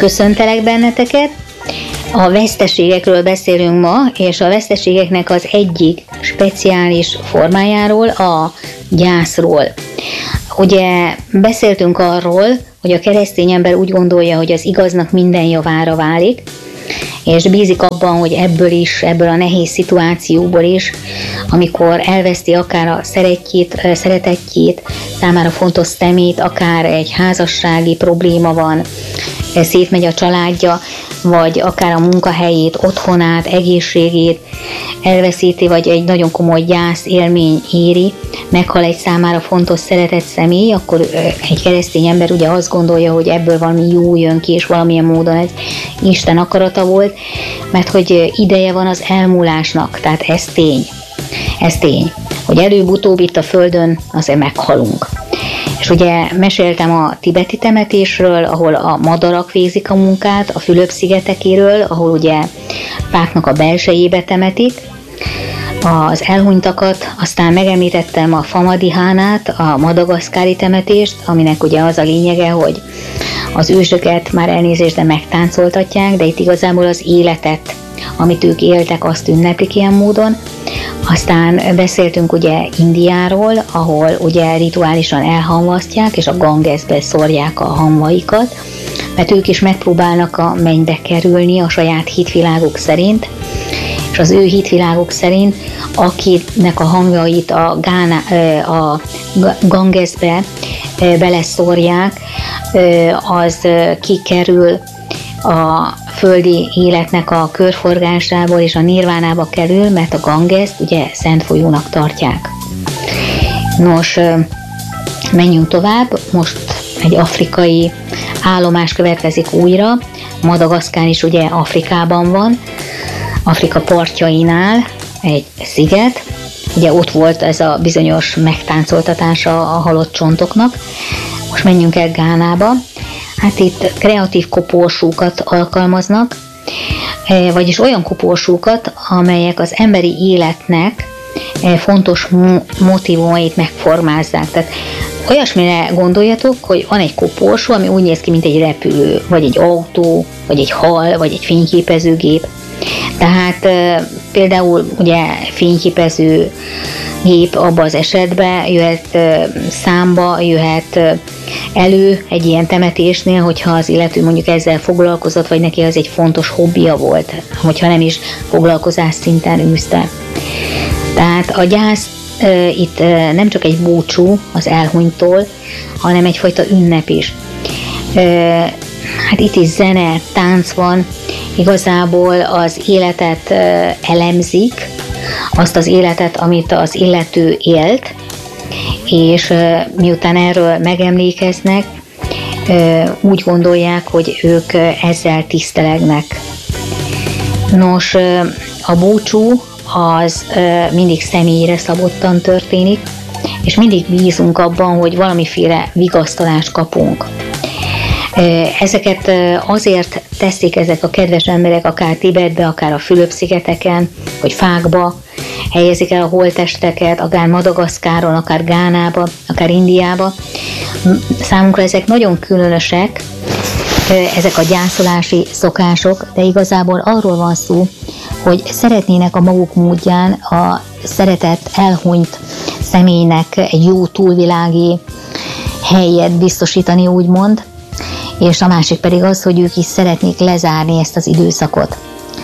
Köszöntelek benneteket. A veszteségekről beszélünk ma, és a veszteségeknek az egyik speciális formájáról, a gyászról. Ugye beszéltünk arról, hogy a keresztény ember úgy gondolja, hogy az igaznak minden javára válik, és bízik abban, hogy ebből a nehéz szituációból is, amikor elveszti akár a szeretettjét, számára fontos szemét, akár egy házassági probléma van, szétmegy a családja, vagy akár a munkahelyét, otthonát, egészségét elveszíti, vagy egy nagyon komoly gyász élmény éri, meghal egy számára fontos szeretett személy, akkor egy keresztény ember ugye azt gondolja, hogy ebből valami jó jön ki, és valamilyen módon ez Isten akarata volt, mert hogy ideje van az elmúlásnak, tehát ez tény. Ez tény, hogy előbb-utóbb itt a Földön azért meghalunk. És ugye meséltem a tibeti temetésről, ahol a madarak végzik a munkát, a Fülöp-szigetekéről, ahol ugye fáknak a belsejébe temetik az elhunytakat, aztán megemlítettem a Famadihánát, a madagaszkári temetést, aminek ugye az a lényege, hogy az ősöket már elnézést, de megtáncoltatják, de itt igazából az életet, amit ők éltek, azt ünneplik ilyen módon. Aztán beszéltünk ugye Indiáról, ahol ugye rituálisan elhamvasztják, és a Gangesbe szórják a hamvaikat, mert ők is megpróbálnak a mennybe kerülni a saját hitviláguk szerint, és az ő hitviláguk szerint, akinek a hamvait a Gangesbe beleszórják, az kikerül a földi életnek a körforgásából, és a nirvánába kerül, mert a Gangeszt ugye szent folyónak tartják. Nos, menjünk tovább. Most egy afrikai állomás következik újra. Madagaszkár is ugye Afrikában van, Afrika partjainál egy sziget. Ugye ott volt ez a bizonyos megtáncoltatása a halott csontoknak. Most menjünk el Gánába. Hát itt kreatív koporsókat alkalmaznak, vagyis olyan koporsókat, amelyek az emberi életnek fontos motívumait megformázzák. Tehát olyasmire gondoljatok, hogy van egy koporsó, ami úgy néz ki, mint egy repülő, vagy egy autó, vagy egy hal, vagy egy fényképezőgép. Tehát például ugye fényképező gép abban az esetben jöhet számba, jöhet elő egy ilyen temetésnél, hogyha az illető mondjuk ezzel foglalkozott, vagy neki az egy fontos hobbija volt, hogyha nem is foglalkozás szinten űzte. Tehát a gyász itt nem csak egy búcsú az elhunytól, hanem egyfajta ünnep is. Hát itt is zene, tánc van, igazából az életet elemzik, azt az életet, amit az illető élt, és miután erről megemlékeznek, úgy gondolják, hogy ők ezzel tisztelegnek. Nos, a búcsú az mindig személyre szabottan történik, és mindig bízunk abban, hogy valamiféle vigasztalást kapunk. Ezeket azért teszik ezek a kedves emberek, akár Tibetbe, akár a Fülöp-szigeteken, hogy fákba helyezik el a holttesteket, akár Madagaszkáron, akár Gánába, akár Indiába. Számunkra ezek nagyon különösek, ezek a gyászolási szokások, de igazából arról van szó, hogy szeretnének a maguk módján a szeretett, elhunyt személynek egy jó túlvilági helyet biztosítani, úgymond, és a másik pedig az, hogy ők is szeretnék lezárni ezt az időszakot,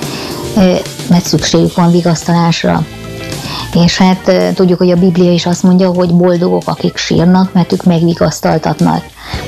mert szükségük van vigasztalásra. És hát tudjuk, hogy a Biblia is azt mondja, hogy boldogok, akik sírnak, mert ők megvigasztaltatnak.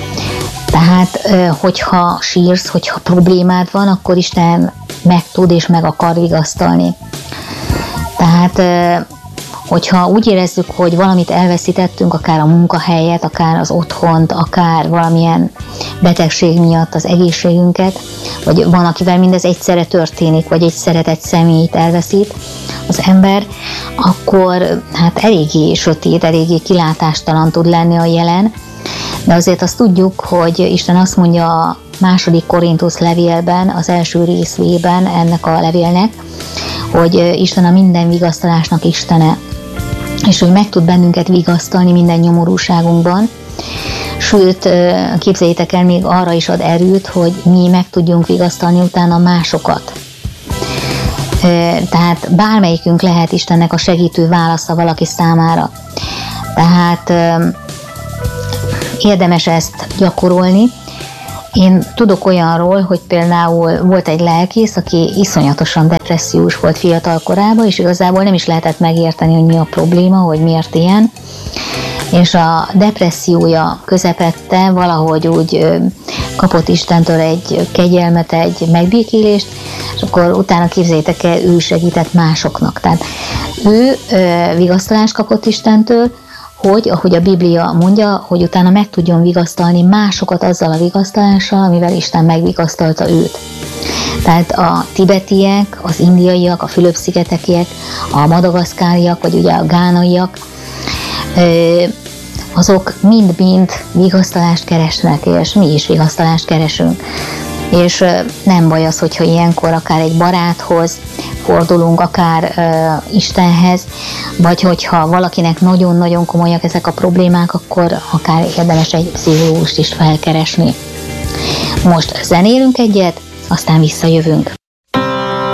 Tehát, hogyha sírsz, hogyha problémád van, akkor Isten meg tud és meg akar vigasztalni. Tehát, hogyha úgy érezzük, hogy valamit elveszítettünk, akár a munkahelyet, akár az otthont, akár valamilyen betegség miatt az egészségünket, vagy van, akivel mindez egyszerre történik, vagy egy szeretett személyt elveszít az ember, akkor hát eléggé sötét, eléggé kilátástalan tud lenni a jelen, de azért azt tudjuk, hogy Isten azt mondja a 2. Korintusz levélben, az első részében ennek a levélnek, hogy Isten a minden vigasztalásnak Istene, és hogy meg tud bennünket vigasztalni minden nyomorúságunkban, Sőt, képzeljétek el, még arra is ad erőt, hogy mi meg tudjunk vigasztalni utána másokat. Tehát bármelyikünk lehet Istennek a segítő válasza valaki számára. Tehát érdemes ezt gyakorolni. Én tudok olyanról, hogy például volt egy lelkész, aki iszonyatosan depressziós volt fiatal korában, és igazából nem is lehetett megérteni, hogy mi a probléma, hogy miért ilyen. És a depressziója közepette valahogy úgy kapott Istentől egy kegyelmet, egy megbékélést, és akkor utána képzeljétek el, ő segített másoknak. Tehát ő vigasztalást kapott Istentől, hogy, ahogy a Biblia mondja, hogy utána meg tudjon vigasztalni másokat azzal a vigasztalással, amivel Isten megvigasztalta őt. Tehát a tibetiek, az indiaiak, a Fülöp-szigetekiek, a madagaszkáriak, vagy ugye a gánaiak, azok mind-mind vigasztalást keresnek, és mi is vigasztalást keresünk. És nem baj az, hogyha ilyenkor akár egy baráthoz fordulunk, akár Istenhez, vagy hogyha valakinek nagyon-nagyon komolyak ezek a problémák, akkor akár érdemes egy pszichológust is felkeresni. Most zenélünk egyet, aztán visszajövünk.